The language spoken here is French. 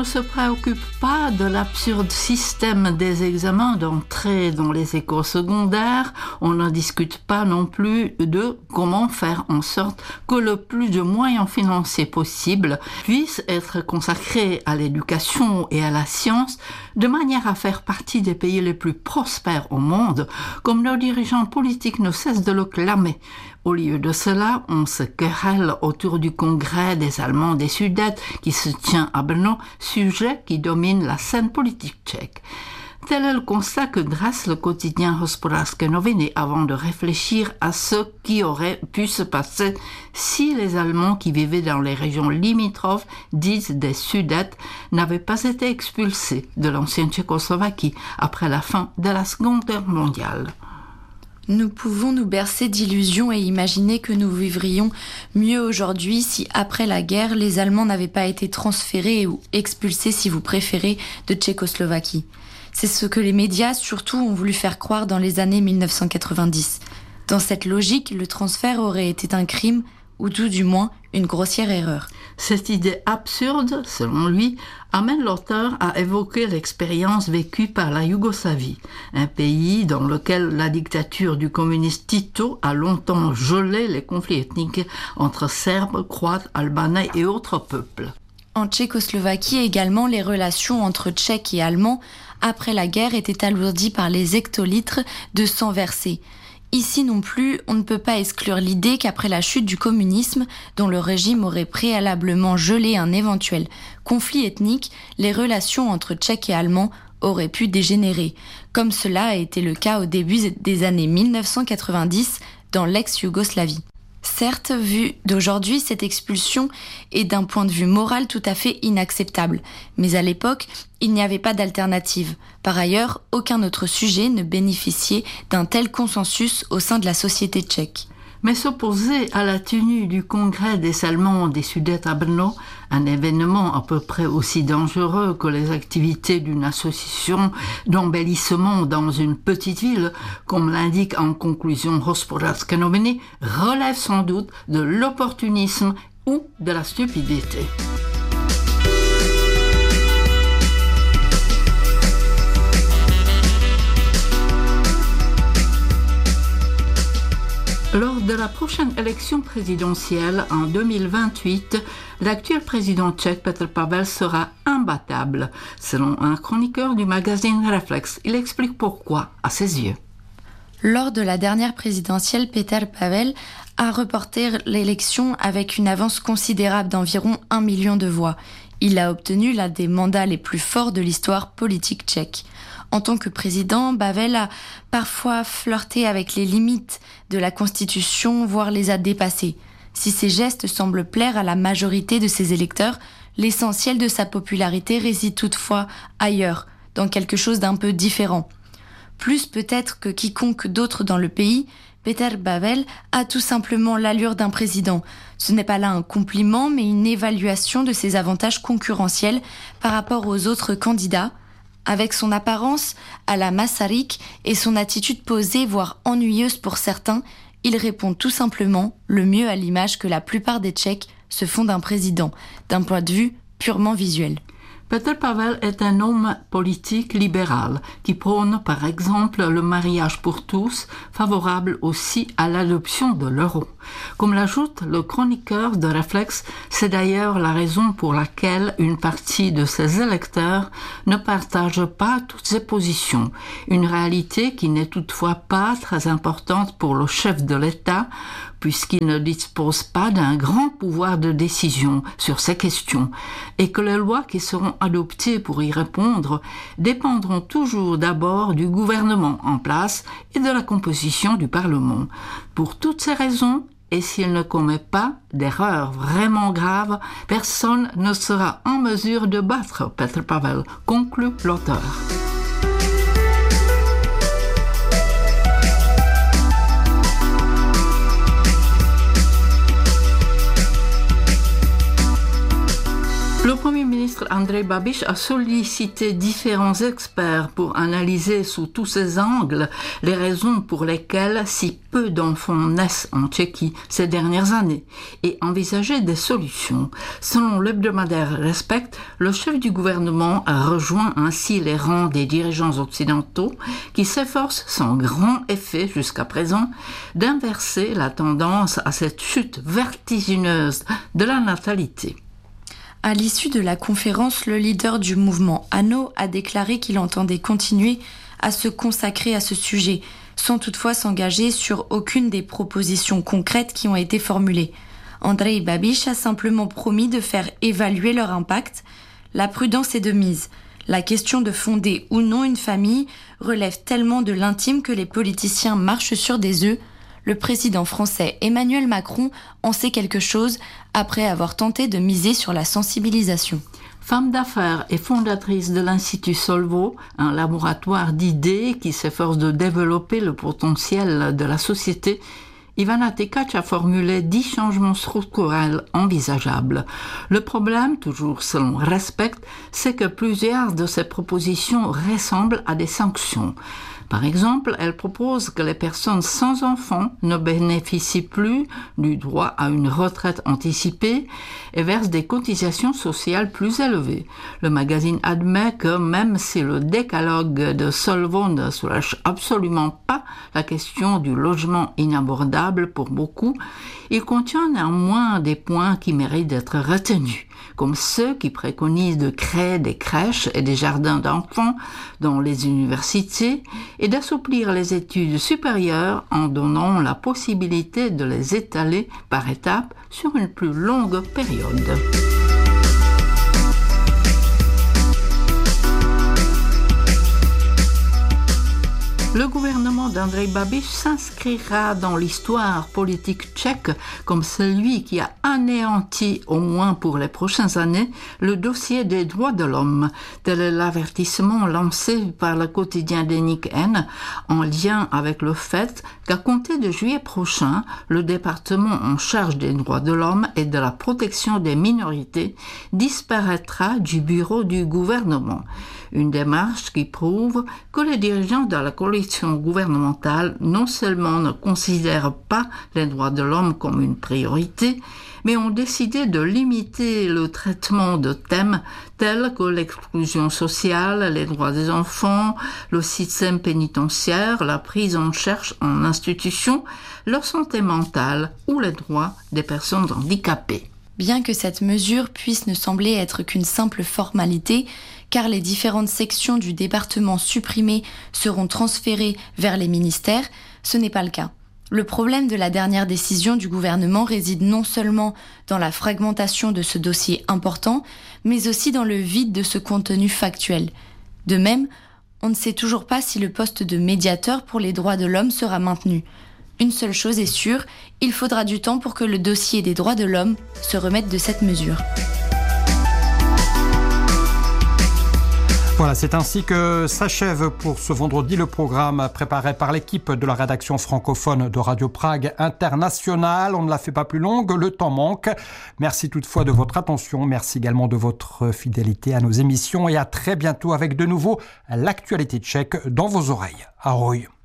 ne se préoccupe pas de l'absurde système des examens d'entrée dans les écoles secondaires. On ne discute pas non plus de comment faire en sorte que le plus de moyens financiers possible puissent être consacrés à l'éducation et à la science, de manière à faire partie des pays les plus prospères au monde, comme nos dirigeants politiques ne cessent de le clamer. Au lieu de cela, on se querelle autour du congrès des Allemands des Sudètes qui se tient à Brno, sujet qui domine la scène politique tchèque. Tel est le constat que dresse le quotidien Hospodářské noviny avant de réfléchir à ce qui aurait pu se passer si les Allemands qui vivaient dans les régions limitrophes, dites des Sudètes, n'avaient pas été expulsés de l'ancienne Tchécoslovaquie après la fin de la Seconde Guerre mondiale. Nous pouvons nous bercer d'illusions et imaginer que nous vivrions mieux aujourd'hui si, après la guerre, les Allemands n'avaient pas été transférés ou expulsés, si vous préférez, de Tchécoslovaquie. C'est ce que les médias, surtout, ont voulu faire croire dans les années 1990. Dans cette logique, le transfert aurait été un crime, ou tout du moins une grossière erreur. Cette idée absurde, selon lui, amène l'auteur à évoquer l'expérience vécue par la Yougoslavie, un pays dans lequel la dictature du communiste Tito a longtemps gelé les conflits ethniques entre Serbes, Croates, Albanais et autres peuples. En Tchécoslovaquie également, les relations entre Tchèques et Allemands après la guerre étaient alourdies par les hectolitres de sang versé. Ici non plus, on ne peut pas exclure l'idée qu'après la chute du communisme, dont le régime aurait préalablement gelé un éventuel conflit ethnique, les relations entre Tchèques et Allemands auraient pu dégénérer, comme cela a été le cas au début des années 1990 dans l'ex-Yougoslavie. Certes, vue d'aujourd'hui, cette expulsion est d'un point de vue moral tout à fait inacceptable, mais à l'époque, il n'y avait pas d'alternative. Par ailleurs, aucun autre sujet ne bénéficiait d'un tel consensus au sein de la société tchèque. Mais s'opposer à la tenue du congrès des Allemands des Sudètes à Brno, un événement à peu près aussi dangereux que les activités d'une association d'embellissement dans une petite ville, comme l'indique en conclusion Hospodářské noviny, relève sans doute de l'opportunisme ou de la stupidité. Lors de la prochaine élection présidentielle en 2028, l'actuel président tchèque Petr Pavel sera imbattable, selon un chroniqueur du magazine Reflex. Il explique pourquoi, à ses yeux. Lors de la dernière présidentielle, Petr Pavel a reporté l'élection avec une avance considérable d'environ 1 million de voix. Il a obtenu l'un des mandats les plus forts de l'histoire politique tchèque. En tant que président, Pavel a parfois flirté avec les limites de la Constitution, voire les a dépassées. Si ces gestes semblent plaire à la majorité de ses électeurs, l'essentiel de sa popularité réside toutefois ailleurs, dans quelque chose d'un peu différent. Plus peut-être que quiconque d'autre dans le pays, Petr Pavel a tout simplement l'allure d'un président. Ce n'est pas là un compliment, mais une évaluation de ses avantages concurrentiels par rapport aux autres candidats. Avec son apparence à la Masaryk et son attitude posée, voire ennuyeuse pour certains, il répond tout simplement le mieux à l'image que la plupart des Tchèques se font d'un président, d'un point de vue purement visuel. Petr Pavel est un homme politique libéral qui prône par exemple le mariage pour tous, favorable aussi à l'adoption de l'euro. Comme l'ajoute le chroniqueur de Reflex, c'est d'ailleurs la raison pour laquelle une partie de ses électeurs ne partage pas toutes ses positions, une réalité qui n'est toutefois pas très importante pour le chef de l'État, puisqu'il ne dispose pas d'un grand pouvoir de décision sur ces questions, et que les lois qui seront adoptées pour y répondre dépendront toujours d'abord du gouvernement en place et de la composition du Parlement. Pour toutes ces raisons, et s'il ne commet pas d'erreurs vraiment graves, personne ne sera en mesure de battre Petr Pavel, conclut l'auteur. Le Premier ministre Andrej Babiš a sollicité différents experts pour analyser sous tous ses angles les raisons pour lesquelles si peu d'enfants naissent en Tchéquie ces dernières années et envisager des solutions. Selon l'hebdomadaire Respect, le chef du gouvernement a rejoint ainsi les rangs des dirigeants occidentaux qui s'efforcent sans grand effet jusqu'à présent d'inverser la tendance à cette chute vertigineuse de la natalité. À l'issue de la conférence, le leader du mouvement ANO a déclaré qu'il entendait continuer à se consacrer à ce sujet, sans toutefois s'engager sur aucune des propositions concrètes qui ont été formulées. Andrej Babiš a simplement promis de faire évaluer leur impact. La prudence est de mise. La question de fonder ou non une famille relève tellement de l'intime que les politiciens marchent sur des œufs. Le président français Emmanuel Macron en sait quelque chose après avoir tenté de miser sur la sensibilisation. Femme d'affaires et fondatrice de l'Institut Solvau, un laboratoire d'idées qui s'efforce de développer le potentiel de la société, Ivana Tekac a formulé 10 changements structurels envisageables. Le problème, toujours selon Respect, c'est que plusieurs de ces propositions ressemblent à des sanctions. Par exemple, elle propose que les personnes sans enfants ne bénéficient plus du droit à une retraite anticipée et versent des cotisations sociales plus élevées. Le magazine admet que même si le décalogue de Solvau ne soulage absolument pas la question du logement inabordable pour beaucoup, il contient néanmoins des points qui méritent d'être retenus, comme ceux qui préconisent de créer des crèches et des jardins d'enfants dans les universités et d'assouplir les études supérieures en donnant la possibilité de les étaler par étapes sur une plus longue période. Le gouvernement d'Andrej Babiš s'inscrira dans l'histoire politique tchèque comme celui qui a anéanti, au moins pour les prochaines années, le dossier des droits de l'homme. Tel est l'avertissement lancé par le quotidien Deník N en lien avec le fait qu'à compter de juillet prochain, le département en charge des droits de l'homme et de la protection des minorités disparaîtra du bureau du gouvernement. Une démarche qui prouve que les dirigeants de la coalition gouvernementale non seulement ne considèrent pas les droits de l'homme comme une priorité, mais ont décidé de limiter le traitement de thèmes tels que l'exclusion sociale, les droits des enfants, le système pénitentiaire, la prise en charge en institution, leur santé mentale ou les droits des personnes handicapées. Bien que cette mesure puisse ne sembler être qu'une simple formalité, car les différentes sections du département supprimées seront transférées vers les ministères, ce n'est pas le cas. Le problème de la dernière décision du gouvernement réside non seulement dans la fragmentation de ce dossier important, mais aussi dans le vide de ce contenu factuel. De même, on ne sait toujours pas si le poste de médiateur pour les droits de l'homme sera maintenu. Une seule chose est sûre, il faudra du temps pour que le dossier des droits de l'homme se remette de cette mesure. Voilà, c'est ainsi que s'achève pour ce vendredi le programme préparé par l'équipe de la rédaction francophone de Radio Prague International. On ne la fait pas plus longue, le temps manque. Merci toutefois de votre attention. Merci également de votre fidélité à nos émissions et à très bientôt avec de nouveau l'actualité tchèque dans vos oreilles. Ahoj.